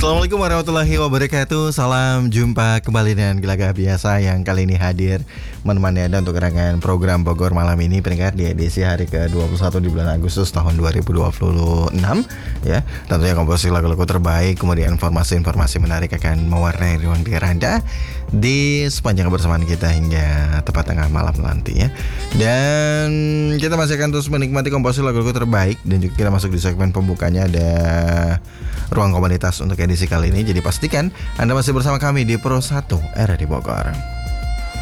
Assalamualaikum warahmatullahi wabarakatuh. Salam jumpa kembali dengan Gelaga Biasa yang kali ini hadir menemani Anda untuk rangkaian program Bogor Malam ini pendengar di edisi hari ke-21 di bulan Agustus tahun 2026 ya. Tentunya komposisi lagu-lagu terbaik, kemudian informasi-informasi menarik akan mewarnai ruang dengar Anda di sepanjang kebersamaan kita hingga tepat tengah malam nanti ya. Dan kita masih akan terus menikmati komposisi lagu-lagu terbaik dan juga kita masuk di segmen pembukanya ada ruang komunitas untuk edisi kali ini. Jadi pastikan Anda masih bersama kami di Pro 1 RRI Bogor.